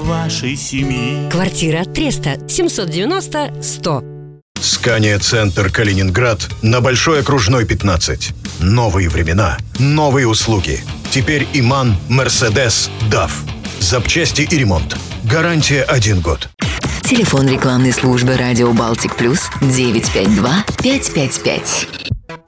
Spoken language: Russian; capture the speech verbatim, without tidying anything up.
вашей семьи. Квартира Треста, семьсот девяносто сто. Скания-центр Калининград на Большой Окружной, пятнадцать. Новые времена, новые услуги. Теперь ИМАН, Мерседес, даф. Запчасти и ремонт. Гарантия один год. Телефон рекламной службы «Радио Балтик Плюс» девять пять два пять пять пять.